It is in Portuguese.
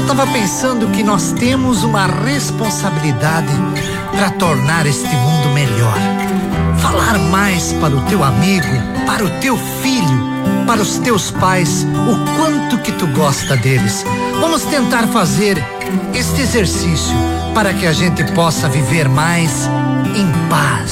tava pensando que nós temos uma responsabilidade para tornar este mundo melhor. Falar mais para o teu amigo, para o teu filho, para os teus pais, o quanto que tu gosta deles. Vamos tentar fazer este exercício para que a gente possa viver mais em paz.